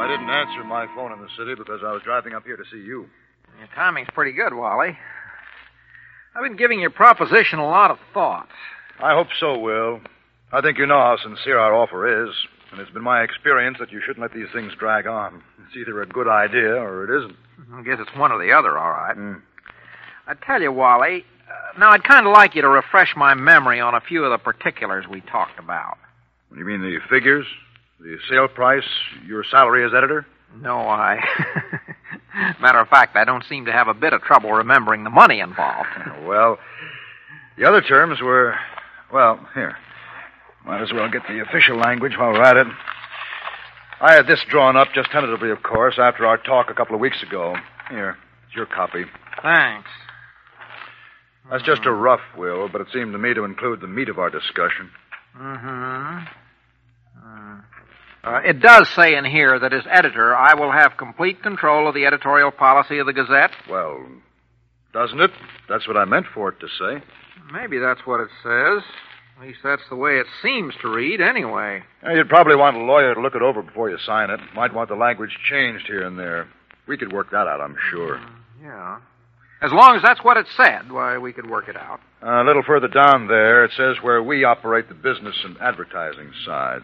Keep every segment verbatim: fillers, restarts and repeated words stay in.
I didn't answer my phone in the city because I was driving up here to see you. Your timing's pretty good, Wally. I've been giving your proposition a lot of thought. I hope so, Will. I think you know how sincere our offer is, and it's been my experience that you shouldn't let these things drag on. It's either a good idea or it isn't. I guess it's one or the other, all right. Mm. I tell you, Wally, uh, now I'd kind of like you to refresh my memory on a few of the particulars we talked about. You mean the figures? The sale price? Your salary as editor? No, I... Matter of fact, I don't seem to have a bit of trouble remembering the money involved. Well, the other terms were... Well, here. Might as well get the official language while we're at it. I had this drawn up just tentatively, of course, after our talk a couple of weeks ago. Here, it's your copy. Thanks. That's just a rough, Will, but it seemed to me to include the meat of our discussion. Mm-hmm. Uh, uh, it does say in here that as editor, I will have complete control of the editorial policy of the Gazette. Well, doesn't it? That's what I meant for it to say. Maybe that's what it says. At least that's the way it seems to read, anyway. Yeah, you'd probably want a lawyer to look it over before you sign it. Might want the language changed here and there. We could work that out, I'm sure. Uh, yeah. As long as that's what it said, why, we could work it out. Uh, a little further down there, it says where we operate the business and advertising side.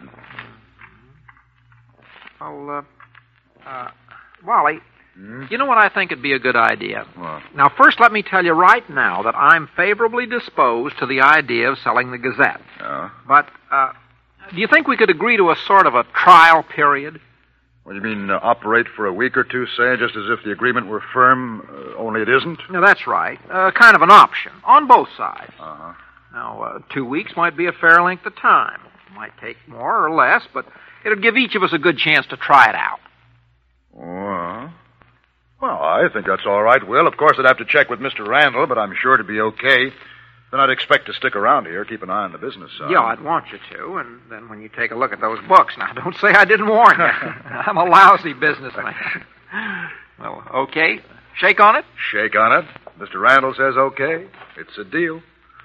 Well, uh, uh, Wally, hmm? you know what I think would be a good idea? What? Now, first, let me tell you right now that I'm favorably disposed to the idea of selling the Gazette. Oh? But, uh, do you think we could agree to a sort of a trial period? What do you mean, uh, operate for a week or two, say, just as if the agreement were firm, uh, only it isn't? No, that's right. Uh, kind of an option, on both sides. Uh-huh. Now, uh, two weeks might be a fair length of time. It might take more or less, but it'll give each of us a good chance to try it out. Well, well, I think that's all right, Will. Of course, I'd have to check with Mister Randall, but I'm sure it'd be okay. Then I'd expect to stick around here, keep an eye on the business side. Yeah, I'd want you to, and then when you take a look at those books, now don't say I didn't warn you. I'm a lousy businessman. Well, okay. Shake on it? Shake on it. Mister Randall says okay. It's a deal.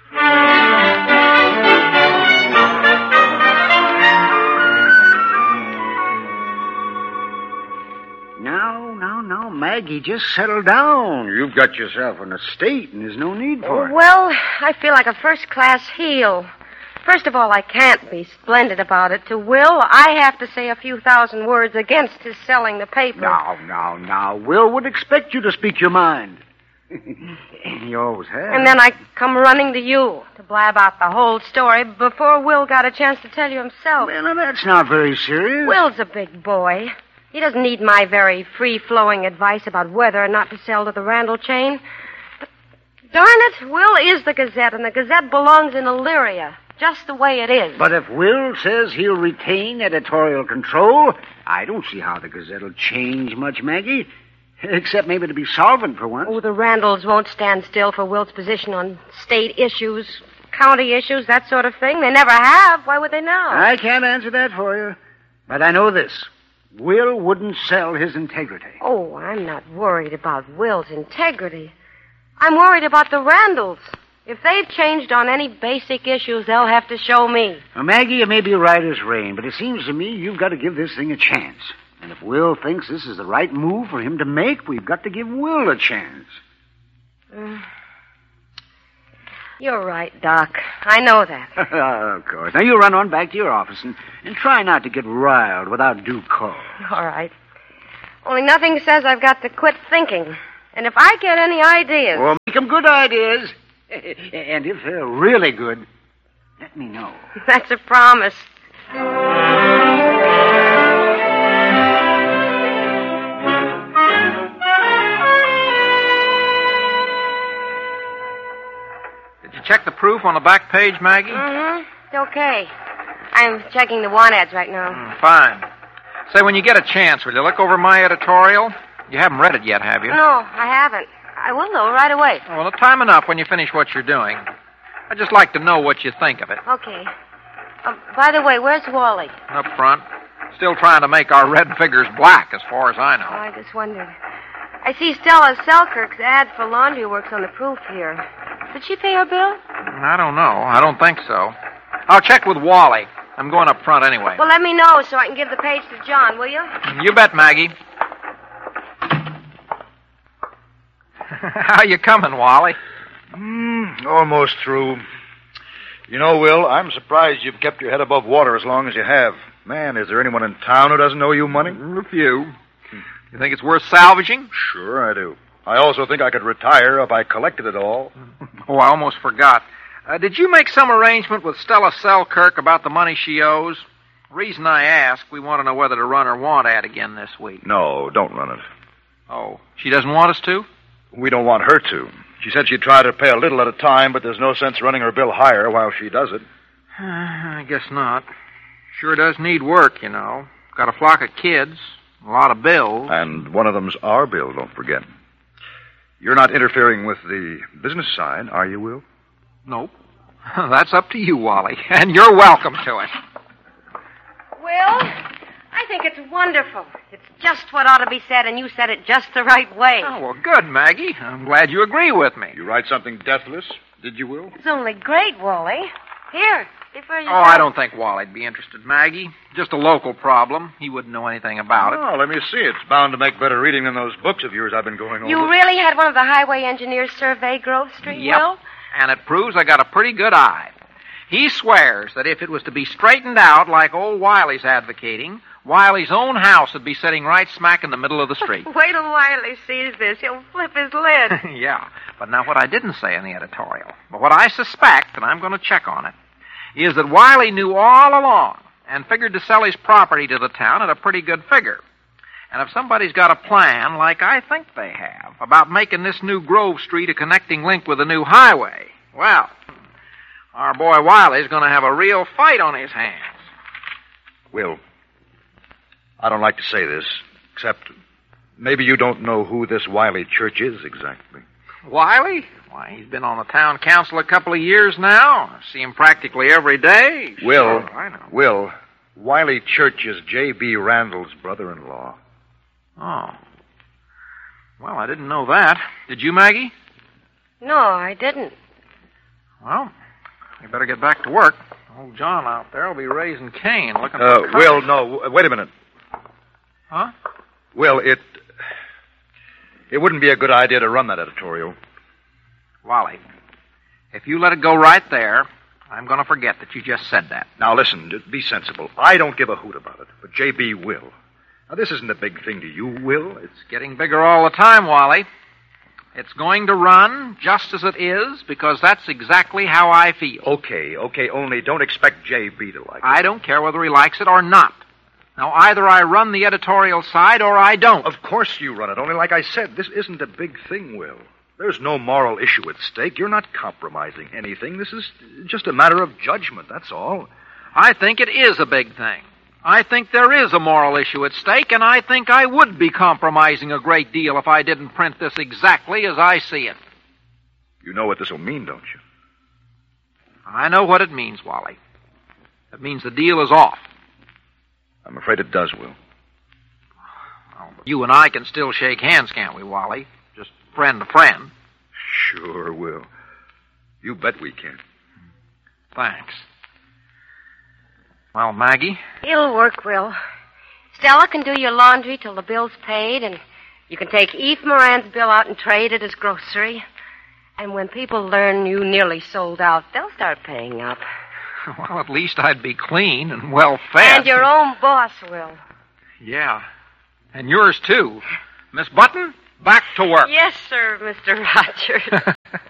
Now, now, now, Maggie, just settle down. You've got yourself an estate, and there's no need for it. Well, I feel like a first-class heel. First of all, I can't be splendid about it to Will. I have to say a few thousand words against his selling the paper. Now, now, now, Will would expect you to speak your mind. You always have. And then I come running to you to blab out the whole story before Will got a chance to tell you himself. Well, now, that's not very serious. Will's a big boy. He doesn't need my very free-flowing advice about whether or not to sell to the Randall chain. But, darn it, Will is the Gazette, and the Gazette belongs in Illyria, just the way it is. But if Will says he'll retain editorial control, I don't see how the Gazette will change much, Maggie. Except maybe to be solvent for once. Oh, the Randalls won't stand still for Will's position on state issues, county issues, that sort of thing. They never have. Why would they now? I can't answer that for you. But I know this. Will wouldn't sell his integrity. Oh, I'm not worried about Will's integrity. I'm worried about the Randalls. If they've changed on any basic issues, they'll have to show me. Now, Maggie, you may be right as rain, but it seems to me you've got to give this thing a chance. And if Will thinks this is the right move for him to make, we've got to give Will a chance. Mm. You're right, Doc. I know that. Of course. Now, you run on back to your office and, and try not to get riled without due cause. All right. Only nothing says I've got to quit thinking. And if I get any ideas... Well, make them good ideas. And if they're really good, let me know. That's a promise. Did you check the proof on the back page, Maggie? Mm-hmm. It's okay. I'm checking the want ads right now. Mm, fine. Say, when you get a chance, will you look over my editorial? You haven't read it yet, have you? No, I haven't. I will, though, right away. Oh, well, time enough when you finish what you're doing. I'd just like to know what you think of it. Okay. Uh, by the way, where's Wally? Up front. Still trying to make our red figures black, as far as I know. Oh, I just wondered. I see Stella Selkirk's ad for laundry works on the proof here. Did she pay her bill? I don't know. I don't think so. I'll check with Wally. I'm going up front anyway. Well, let me know so I can give the page to John, will you? You bet, Maggie. How you coming, Wally? Mm, almost through. You know, Will, I'm surprised you've kept your head above water as long as you have. Man, is there anyone in town who doesn't owe you money? A few. You think it's worth salvaging? Sure I do. I also think I could retire if I collected it all. Oh, I almost forgot. Uh, did you make some arrangement with Stella Selkirk about the money she owes? The reason I ask, we want to know whether to run her want ad again this week. No, don't run it. Oh, she doesn't want us to? We don't want her to. She said she'd try to pay a little at a time, but there's no sense running her bill higher while she does it. Uh, I guess not. Sure does need work, you know. Got a flock of kids, a lot of bills. And one of them's our bill, don't forget. You're not interfering with the business side, are you, Will? Nope. That's up to you, Wally. And you're welcome to it. Will, I think it's wonderful. It's just what ought to be said, and you said it just the right way. Oh, well, good, Maggie. I'm glad you agree with me. You write something deathless, did you, Will? It's only great, Wally. Here, before you Oh, I don't think Wally'd be interested, Maggie. Just a local problem. He wouldn't know anything about it. Oh, let me see. It's bound to make better reading than those books of yours I've been going over. You really had one of the highway engineers survey Grove Street, Yep. Will? And it proves I got a pretty good eye. He swears that if it was to be straightened out like old Wiley's advocating, Wiley's own house would be sitting right smack in the middle of the street. Wait till Wiley sees this. He'll flip his lid. Yeah, but now what I didn't say in the editorial, but what I suspect, and I'm going to check on it, is that Wiley knew all along and figured to sell his property to the town at a pretty good figure. And if somebody's got a plan, like I think they have, about making this new Grove Street a connecting link with the new highway, well, our boy Wiley's going to have a real fight on his hands. Will, I don't like to say this, except maybe you don't know who this Wiley Church is exactly. Wiley? Why, he's been on the town council a couple of years now. I see him practically every day. Will, Sure, I know. Will, Wiley Church is J B. Randall's brother-in-law. Oh. Well, I didn't know that. Did you, Maggie? No, I didn't. Well, you better get back to work. Old John out there will be raising Cain looking Uh, for... Will, no, wait a minute. Huh? Will, it... It wouldn't be a good idea to run that editorial. Wally, if you let it go right there, I'm going to forget that you just said that. Now, listen, just be sensible. I don't give a hoot about it, but J B will. Now, this isn't a big thing to you, Will. It's... It's getting bigger all the time, Wally. It's going to run just as it is because that's exactly how I feel. Okay, okay, only don't expect J B to like it. I don't care whether he likes it or not. Now, either I run the editorial side or I don't. Of course you run it, only like I said, this isn't a big thing, Will. There's no moral issue at stake. You're not compromising anything. This is just a matter of judgment, that's all. I think it is a big thing. I think there is a moral issue at stake, and I think I would be compromising a great deal if I didn't print this exactly as I see it. You know what this will mean, don't you? I know what it means, Wally. It means the deal is off. I'm afraid it does, Will. Well, you and I can still shake hands, can't we, Wally? Just friend to friend. Sure, Will. You bet we can. Thanks. Well, Maggie? It'll work, Will. Stella can do your laundry till the bill's paid, and you can take Eve Moran's bill out and trade it as grocery. And when people learn you nearly sold out, they'll start paying up. Well, at least I'd be clean and well fed. And your own boss, Will. Yeah. And yours, too. Miss Button, back to work. Yes, sir, Mister Rogers.